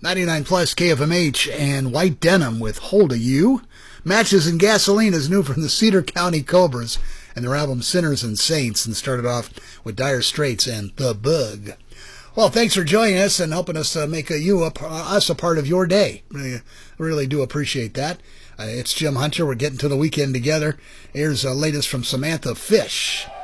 99 plus KFMH and White Denim with Hold of You. Matches and Gasoline is new from the Cedar County Cobras and their album Sinners and Saints, and started off with Dire Straits and The Bug. Well, thanks for joining us and helping us make us a part of your day. Really do appreciate that. It's Jim Hunter. We're getting to the weekend together. Here's the latest from Samantha Fish.